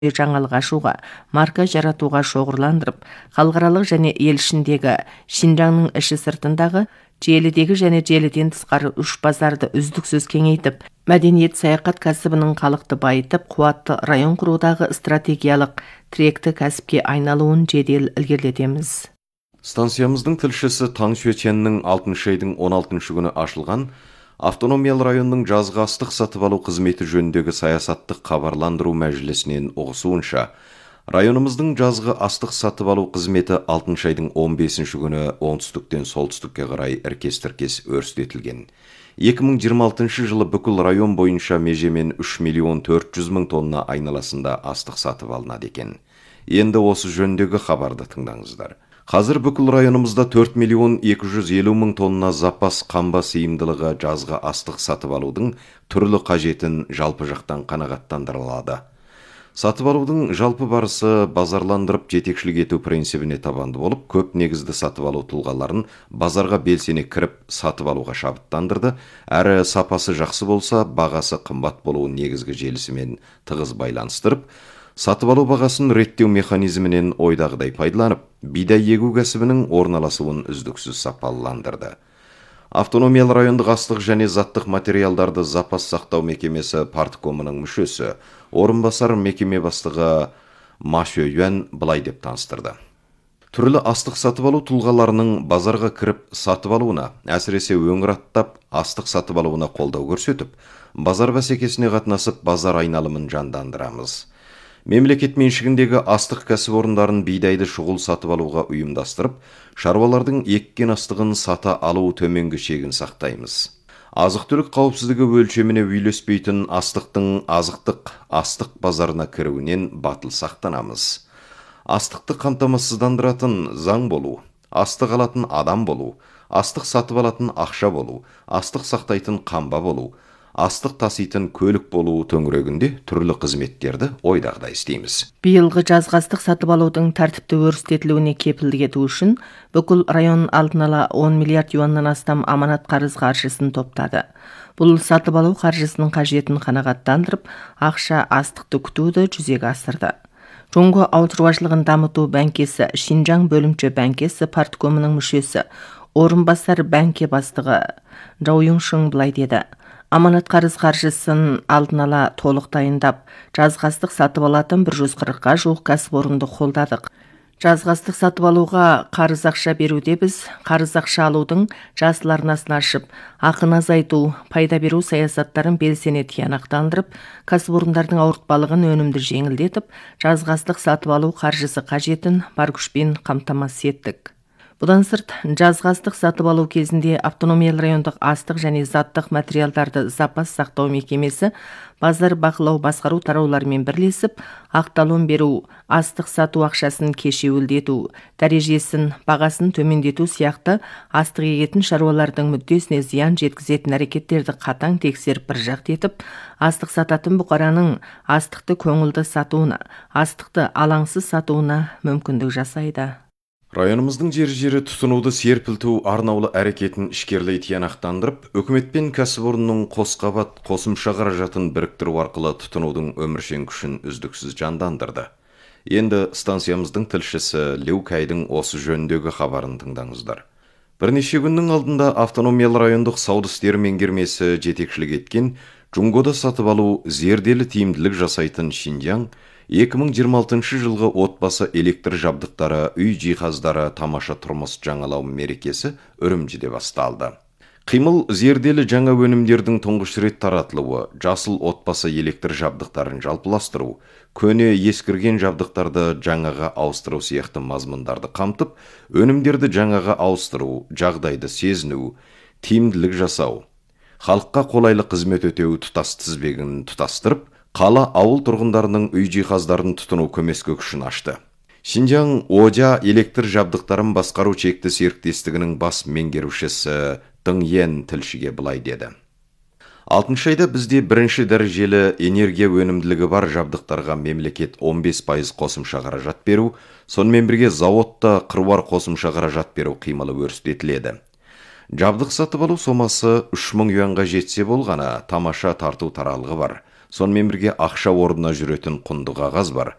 жаңалық ашуға, марка жаратуға шоғырландырып, халықаралық және ел ішіндегі Шинжаңның іші сыртындағы желідегі және желіден тысқары үш базарды үздіксіз кеңейтіп, мәдениет саяхат кәсібінің халықты байытып, қуатты район құрудағы стратегиялық тіректі кәсіпке айналуын жедел ілгерілетеміз. Станциямыздың тілшісі Таң Сюеченнің 6 айдың 16 күні ашылған автономиялы районның жазғы астық сатып алу қызметі жөніндегі саясаттық хабарландыру мәжілісінен ұғысуынша, районымыздың жазғы астық сатып алу қызметі 6 айдың 15 күні оңтүстіктен солтүстікке қарай іркес-тіркес өрістетілген. 2026 жылы бүкіл район бойынша межемен 3.400.000 тонна айналасында астық сатып алынады екен. Енді осы жөніндегі хабарды тыңдаңыздар. Қазір бүкіл районымызда 4.250.000 тонна запас қамба сыйымдылығы жазғы астық сатып алудың түрлі қажетін жалпы жақтан қанағаттандырылады. Сатып алудың жалпы барысы базарландырып жетекшілік ету принцибіне табанды болып, көп негізді сатып алу тұлғаларын базарға белсене кіріп сатып алуға шабыттандырды, әрі сапасы жақсы болса, бағасы қымбат болуын негізгі желісімен тығыз байланыстырып, сатып алу бағасын реттеу механизмінен ойдағыдай пайдаланып, бидай егу кәсібінің орналасуын үздіксіз сапаландырды. Автономиялы райондық астық және заттық материалдарды запас сақтау мекемесі парткомының мүшесі, орынбасар мекеме бастығы Ма Шөйюан былай деп таныстырды. Түрлі астық сатып алу тұлғаларының базарға кіріп сатып алуына, әсіресе өңір аттап астық сатып алуына қолдау көрсетіп, базар бәсекесіне қатынасып базар айналымын жандандырамыз. Мемлекет меншігіндегі астық кәсіпорындарын бидайды шұғыл сатып алуға ұйымдастырып, шаруалардың еккен астығын сата алу төменгі шегін сақтаймыз. Азық-түлік қауіпсіздігі өлшеміне үйлеспейтін астықтың астық базарына кіруінен батыл сақтанамыз. Астықты қамтамасыздандыратын заң болу, астық алатын адам болу, астық сатып алатын ақша болу, астық сақтайтын қамба болу, астық таситын көлік болу төңірегінде түрлі қызметтерді ойдағыдай істейміз. Биылғы жазғы астық сатып алудың тәртіпті өрістетілуіне кепілдік ету үшін бүкіл район алдын ала 10 миллиард юаннан астам аманат қарыз қаржысын топтады. Бұл сатып алу қаржысының қажетін қанағаттандырып, ақша астықты күтуді жүзеге асырды. Жоңғы ауыл шаруашылығын дамыту бәңкесі Шинжаң бөлімше бәңкесі парткомының мүшесі, орынбасар бәңке бастығы Жау Юңшың былай деді. Аманат қарыз қаржысын алдын ала толық дайындап, жазғы астық сатып алатын 140-ға жуық кәсіпорынды қолдадық. Жазғы астық сатып алуға қарыз ақша беруде біз қарыз ақша алудың жасыл арнасын ашып, ақыны азайту, пайда беру саясаттарын белсене тиянақтандырып, кәсіпорындардың ауыртпалығын өнімді жеңілдетіп, жазғы астық сатып алу қаржысы қажетін бар күшпен қамтамасыз еттік. Бұдан сырт, жазғы астық сатып алу кезінде автономиялы райондық астық және заттық материалдарды запас сақтау мекемесі базар бақылау басқару тарауларымен бірлесіп, ақталым беру, астық сату ақшасын кешеуілдету, дәрежесін, бағасын төмендету сияқты астық егетін шаруалардың мүддесіне зиян жеткізетін әрекеттерді қатаң тексеріп біржақты етіп, астық сататын бұқараның астықты көңілді сатуына, астықты алаңсыз сатуына мүмкіндік жасайды. Районымыздың жері тұтынуды серпілту арнаулы әрекетін ішкерлей тиянақтандырып, үкімет пен кәсіпорынның қосқабат қосымша қаражатын біріктіру арқылы тұтынудың өміршең күшін үздіксіз жандандырды. Енді станциямыздың тілшісі Лю Кайдың осы жөніндегі хабарын тыңдаңыздар. Бірнеше күннің алдында автономиялы райондық сауда істері меңгермесі жетекшілік еткен Джунгода сатып алу зерделі тиімділік жасайтын Шинжаң 2026 жылғы отбасы электр жабдықтары, үй жиһаздары тамаша тұрмыс жаңалау мерекесі Үрімжіде басталды. Қимыл зерделі жаңа өнімдердің тұңғыш рет таратылуы, жасыл отбасы электр жабдықтарын жалпыластыру, көне ескірген жабдықтарды жаңаға ауыстыру сияқты мазмұндарды қамтып, өнімдерді жаңаға ауыстыру, жағдайды сезіну, тиімділік жасау, халыққа қолайлы қызмет өтеу тұтас тізбегін тұтастырып, қала ауыл тұрғындарының үй жиһаздарын тұтыну көмескі күшін ашты. Шинжаң Ожа электр жабдықтарын басқару шекті серіктестігінің бас меңгерушісі Дың Йен тілшіге былай деді. 6 айда бізде бірінші дәрежелі энергия өнімділігі бар жабдықтарға мемлекет 15% қосымша қаражат беру, сонымен бірге зауытта қыруар қосымша қаражат беру қимылы өрістетіледі. Жабдық сатып алу сомасы 3000 юанға жетсе болғаны тамаша тарту таралғы бар. сонымен бірге ақша орнына жүретін құнды қағаз бар.